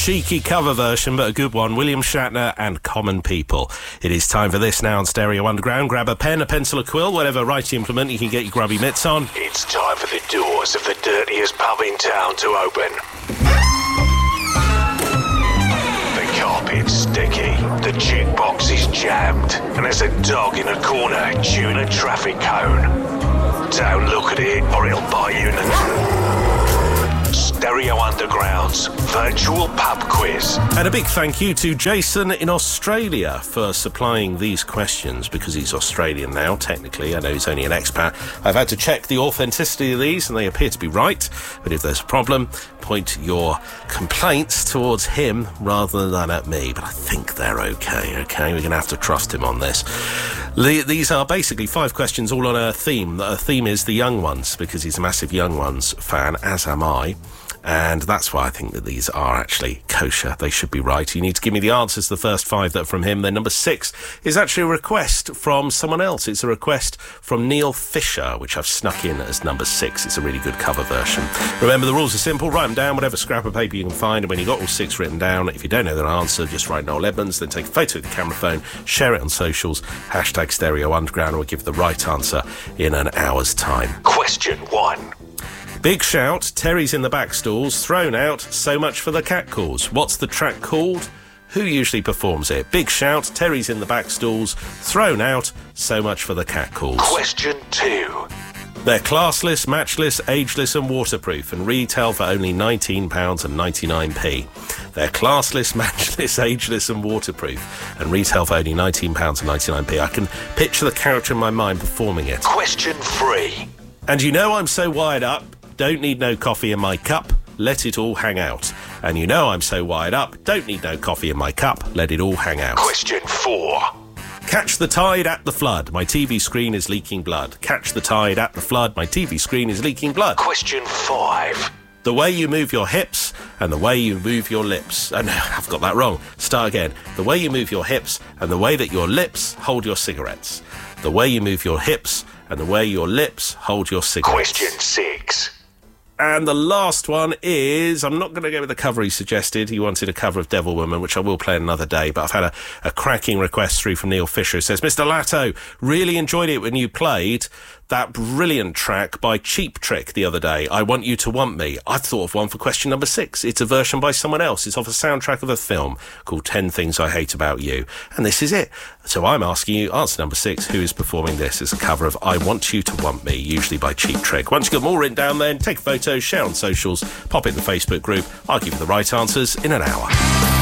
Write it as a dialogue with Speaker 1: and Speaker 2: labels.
Speaker 1: cheeky cover version, but a good one. William Shatner and Common People. It is time for this now on Stereo Underground. Grab a pen, a pencil, a quill, whatever writing implement you can get your grubby mitts on.
Speaker 2: It's time for the doors of the dirtiest pub in town to open. The carpet's sticky, the jukebox is jammed, and there's a dog in a corner chewing a traffic cone. Don't look at it or it'll bite you in the... Stereo Underground's virtual pub quiz.
Speaker 1: And a big thank you to Jason in Australia for supplying these questions, because he's Australian now, technically. I know he's only an expat. I've had to check the authenticity of these, and they appear to be right. But if there's a problem, point your complaints towards him rather than at me. But I think they're okay. We're going to have to trust him on this. These are basically 5 questions all on a theme. The theme is the Young Ones, because he's a massive Young Ones fan, as am I. And that's why I think that these are actually kosher. They should be right. You need to give me the answers to the first 5 that are from him. Then number 6 is actually a request from someone else. It's a request from Neil Fisher, which I've snuck in as number 6. It's a really good cover version. Remember, the rules are simple. Write them down, whatever scrap of paper you can find. And when you've got all 6 written down, if you don't know their answer, just write Noel Edmonds, then take a photo with the camera phone, share it on socials, hashtag Stereo Underground, and we'll give the right answer in an hour's time.
Speaker 2: Question 1.
Speaker 1: Big shout, Terry's in the back stalls, thrown out, so much for the cat calls. What's the track called? Who usually performs it? Big shout, Terry's in the back stalls, thrown out, so much for the cat calls.
Speaker 2: Question 2.
Speaker 1: They're classless, matchless, ageless and waterproof, and retail for only £19.99p. They're classless, matchless, ageless and waterproof, and retail for only £19.99p. I can picture the character in my mind performing it.
Speaker 2: Question 3.
Speaker 1: And you know I'm so wired up, don't need no coffee in my cup, let it all hang out. And you know I'm so wired up, don't need no coffee in my cup, let it all hang out.
Speaker 2: Question 4.
Speaker 1: Catch the tide at the flood, my TV screen is leaking blood. Catch the tide at the flood, my TV screen is leaking blood.
Speaker 2: Question 5.
Speaker 1: The way you move your hips and the way you move your lips. Oh no, I've got that wrong. Start again. The way you move your hips and the way that your lips hold your cigarettes. The way you move your hips and the way your lips hold your cigarettes.
Speaker 2: Question 6.
Speaker 1: And the last one is, I'm not going to go with the cover he suggested. He wanted a cover of Devil Woman, which I will play another day, but I've had a cracking request through from Neil Fisher. It says, Mr. Latto, really enjoyed it when you played that brilliant track by Cheap Trick the other day, I Want You to Want Me. I thought of one for question number 6. It's a version by someone else. It's off a soundtrack of a film called 10 Things I Hate About You. And this is it. So I'm asking you, answer number 6, who is performing this? It's a cover of I Want You to Want Me, usually by Cheap Trick. Once you've got them all written down then, take a photo, share on socials, pop it in the Facebook group. I'll give you the right answers in an hour.